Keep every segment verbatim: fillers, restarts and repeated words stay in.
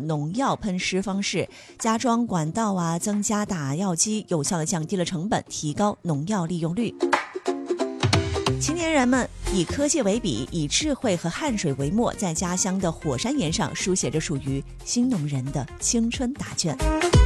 农药喷施方式，加装管道啊，增加打药机，有效地降低了成本，提高农药利用率。青年人们以科技为笔，以智慧和汗水为墨，在家乡的火山岩上书写着属于新农人的青春答卷。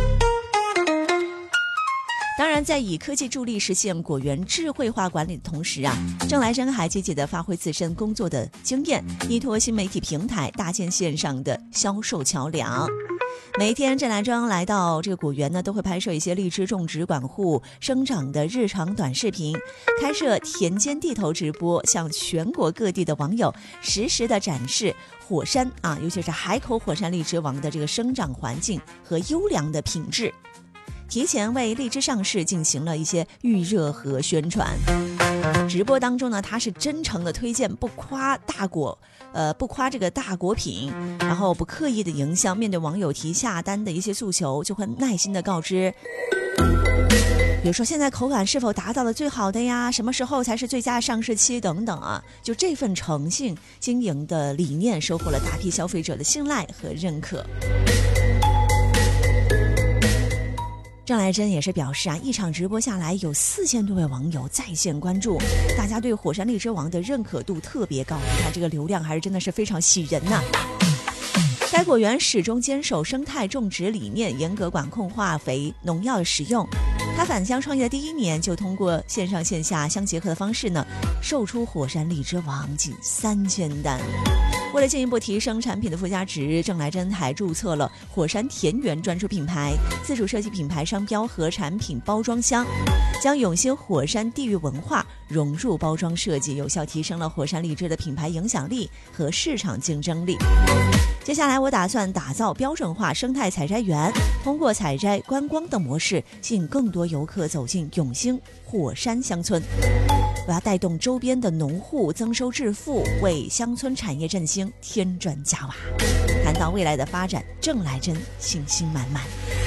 当然，在以科技助力实现果园智慧化管理的同时啊，郑来珍还积极地发挥自身工作的经验，依托新媒体平台搭建线上的销售桥梁。每天郑来珍来到这个果园呢，都会拍摄一些荔枝种植管护生长的日常短视频，开设田间地头直播，向全国各地的网友实时的展示火山啊，尤其是海口火山荔枝王的这个生长环境和优良的品质。提前为荔枝上市进行了一些预热和宣传。直播当中呢，他是真诚的推荐，不夸大果，呃，不夸这个大果品，然后不刻意的营销。面对网友提下单的一些诉求，就会耐心的告知，比如说现在口感是否达到了最好的呀？什么时候才是最佳上市期等等啊？就这份诚信经营的理念，收获了大批消费者的信赖和认可。郑来珍也是表示啊，一场直播下来有四千多位网友在线关注，大家对火山荔枝王的认可度特别高，你看这个流量还是真的是非常喜人呐。该果园始终坚守生态种植理念，严格管控化肥、农药的使用。他返乡创业的第一年，就通过线上线下相结合的方式呢，售出火山荔枝王近三千单。为了进一步提升产品的附加值，郑来珍还注册了火山田园专属品牌，自主设计品牌商标和产品包装箱，将永兴火山地域文化融入包装设计，有效提升了火山荔枝的品牌影响力和市场竞争力。接下来我打算打造标准化生态采摘园，通过采摘观光的模式，吸引更多游客走进永兴火山乡村。我要带动周边的农户增收致富，为乡村产业振兴添砖加瓦。谈到未来的发展，郑来珍信心满满。